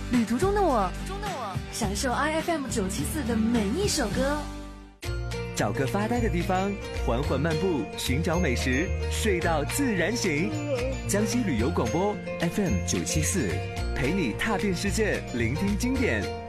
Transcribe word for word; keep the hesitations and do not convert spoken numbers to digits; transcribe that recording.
旅途中的我，中的我，享受 I F M 九七四的每一首歌。 找个发呆的地方，缓缓漫步，寻找美食，睡到自然醒。江西旅游广播 F M 九七四，陪你踏遍世界，聆听经典。